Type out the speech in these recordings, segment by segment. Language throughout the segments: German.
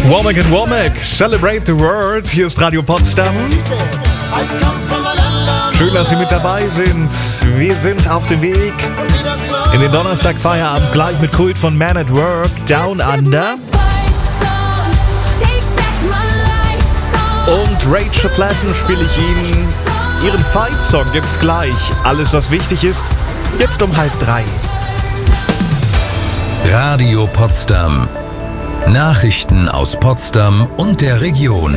Womack and Womack, Celebrate the World. Hier ist Radio Potsdam. Schön, dass Sie mit dabei sind. Wir sind auf dem Weg in den Donnerstag-Feierabend gleich mit Kult von Man at Work, Down Under. Und Rachel Platten spiele ich Ihnen. Ihren Fight-Song gibt's gleich. Alles, was wichtig ist, jetzt um 2:30. Radio Potsdam. Nachrichten aus Potsdam und der Region.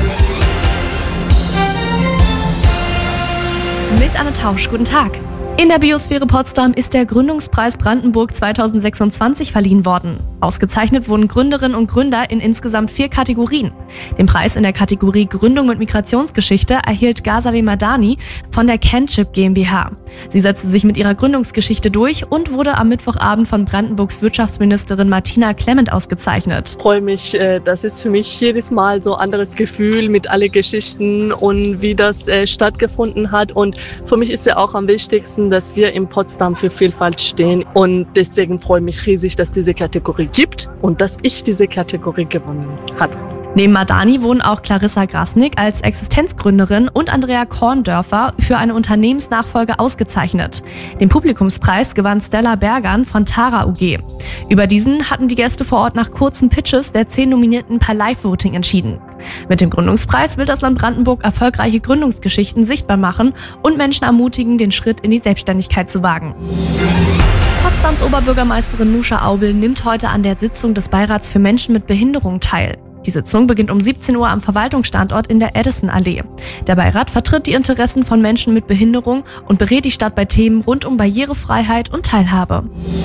Mit Anne Tausch, guten Tag. In der Biosphäre Potsdam ist der Gründungspreis Brandenburg 2026 verliehen worden. Ausgezeichnet wurden Gründerinnen und Gründer in insgesamt 4 Kategorien. Den Preis in der Kategorie Gründung mit Migrationsgeschichte erhielt Ghazaleh Madani von der Kenchip GmbH. Sie setzte sich mit ihrer Gründungsgeschichte durch und wurde am Mittwochabend von Brandenburgs Wirtschaftsministerin Martina Clement ausgezeichnet. Ich freue mich, das ist für mich jedes Mal so ein anderes Gefühl mit allen Geschichten und wie das stattgefunden hat. Und für mich ist ja auch am wichtigsten, dass wir in Potsdam für Vielfalt stehen. Und deswegen freue ich mich riesig, dass diese Kategorie gibt und dass ich diese Kategorie gewonnen habe. Neben Madani wurden auch Clarissa Grasnick als Existenzgründerin und Andrea Korndörfer für eine Unternehmensnachfolge ausgezeichnet. Den Publikumspreis gewann Stella Bergan von Tara UG. Über diesen hatten die Gäste vor Ort nach kurzen Pitches der 10 Nominierten per Live-Voting entschieden. Mit dem Gründungspreis will das Land Brandenburg erfolgreiche Gründungsgeschichten sichtbar machen und Menschen ermutigen, den Schritt in die Selbstständigkeit zu wagen. Potsdams Oberbürgermeisterin Nusha Aubel nimmt heute an der Sitzung des Beirats für Menschen mit Behinderung teil. Die Sitzung beginnt um 17 Uhr am Verwaltungsstandort in der Edison-Allee. Der Beirat vertritt die Interessen von Menschen mit Behinderung und berät die Stadt bei Themen rund um Barrierefreiheit und Teilhabe.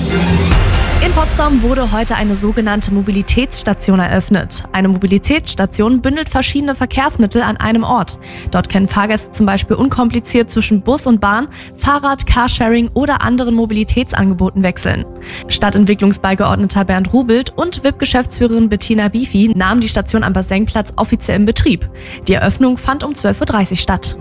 In Potsdam wurde heute eine sogenannte Mobilitätsstation eröffnet. Eine Mobilitätsstation bündelt verschiedene Verkehrsmittel an einem Ort. Dort können Fahrgäste zum Beispiel unkompliziert zwischen Bus und Bahn, Fahrrad, Carsharing oder anderen Mobilitätsangeboten wechseln. Stadtentwicklungsbeigeordneter Bernd Rubelt und WIP-Geschäftsführerin Bettina Bifi nahmen die Station am Basenplatz offiziell in Betrieb. Die Eröffnung fand um 12:30 Uhr statt.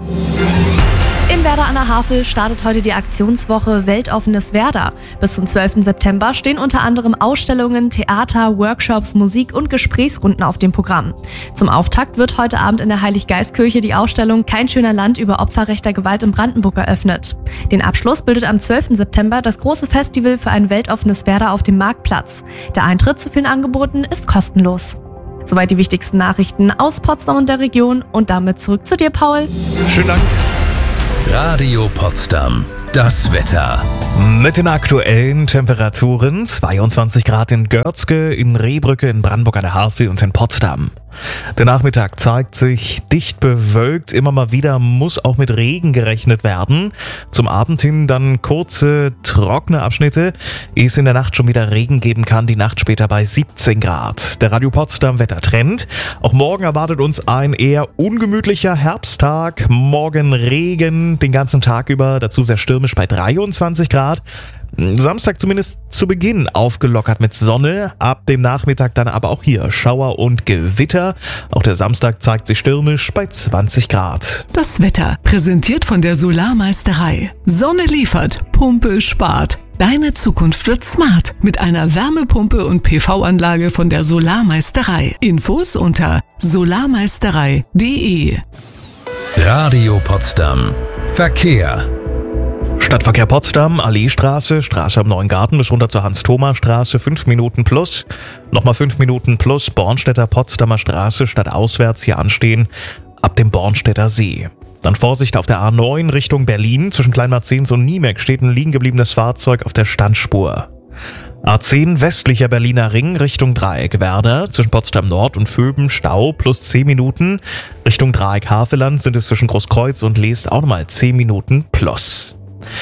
In Werder an der Havel startet heute die Aktionswoche Weltoffenes Werder. Bis zum 12. September stehen unter anderem Ausstellungen, Theater, Workshops, Musik und Gesprächsrunden auf dem Programm. Zum Auftakt wird heute Abend in der Heiliggeistkirche die Ausstellung Kein schöner Land über Opfer rechter Gewalt in Brandenburg eröffnet. Den Abschluss bildet am 12. September das große Festival für ein weltoffenes Werder auf dem Marktplatz. Der Eintritt zu vielen Angeboten ist kostenlos. Soweit die wichtigsten Nachrichten aus Potsdam und der Region und damit zurück zu dir, Paul. Schönen Dank. Radio Potsdam. Das Wetter. Mit den aktuellen Temperaturen 22 Grad in Görzge, in Rehbrücke, in Brandenburg an der Havel und in Potsdam. Der Nachmittag zeigt sich dicht bewölkt, immer mal wieder muss auch mit Regen gerechnet werden. Zum Abend hin dann kurze, trockene Abschnitte, ehe es in der Nacht schon wieder Regen geben kann, die Nacht später bei 17 Grad. Der Radio Potsdam Wettertrend. Auch morgen erwartet uns ein eher ungemütlicher Herbsttag. Morgen Regen den ganzen Tag über, dazu sehr stürmisch bei 23 Grad. Samstag zumindest zu Beginn aufgelockert mit Sonne, ab dem Nachmittag dann aber auch hier Schauer und Gewitter. Auch der Samstag zeigt sich stürmisch bei 20 Grad. Das Wetter präsentiert von der Solarmeisterei. Sonne liefert, Pumpe spart. Deine Zukunft wird smart mit einer Wärmepumpe und PV-Anlage von der Solarmeisterei. Infos unter solarmeisterei.de. Radio Potsdam. Verkehr. Stadtverkehr Potsdam, Alleestraße, Straße am Neuen Garten bis runter zur Hans-Thoma-Straße, 5 Minuten plus. Nochmal 5 Minuten plus, Bornstädter Potsdamer Straße, stadtauswärts hier anstehen, ab dem Bornstädter See. Dann Vorsicht auf der A9 Richtung Berlin, zwischen Kleinmarzens und Niemek steht ein liegen gebliebenes Fahrzeug auf der Standspur. A10 westlicher Berliner Ring Richtung Dreieck Werder, zwischen Potsdam Nord und Vöben Stau plus 10 Minuten. Richtung Dreieck Havelland sind es zwischen Großkreuz und Leest auch nochmal 10 Minuten plus.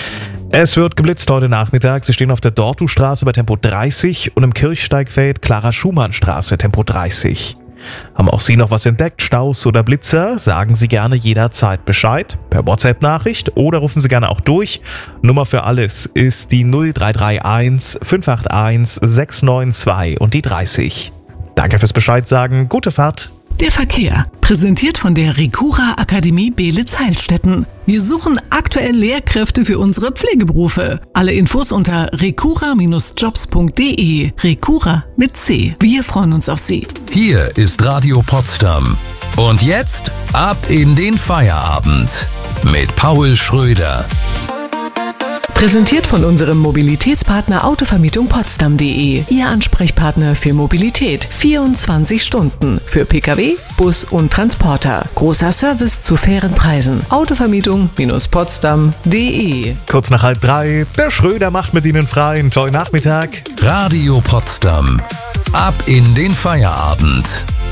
Es wird geblitzt heute Nachmittag. Sie stehen auf der Dortustraße bei Tempo 30 und im Kirchsteigfeld Clara-Schumann-Straße Tempo 30. Haben auch Sie noch was entdeckt, Staus oder Blitzer? Sagen Sie gerne jederzeit Bescheid, per WhatsApp-Nachricht oder rufen Sie gerne auch durch. Nummer für alles ist die 0331 581 692 und die 30. Danke fürs Bescheid sagen, gute Fahrt. Der Verkehr, präsentiert von der Recura Akademie Beelitz-Heilstätten. Wir suchen aktuell Lehrkräfte für unsere Pflegeberufe. Alle Infos unter recura-jobs.de. Recura mit C. Wir freuen uns auf Sie. Hier ist Radio Potsdam. Und jetzt ab in den Feierabend mit Paul Schröder. Präsentiert von unserem Mobilitätspartner Autovermietung Potsdam.de. Ihr Ansprechpartner für Mobilität. 24 Stunden. Für Pkw, Bus und Transporter. Großer Service zu fairen Preisen. Autovermietung-Potsdam.de. Kurz nach 2:30, der Schröder macht mit Ihnen frei. Einen tollen Nachmittag. Radio Potsdam. Ab in den Feierabend.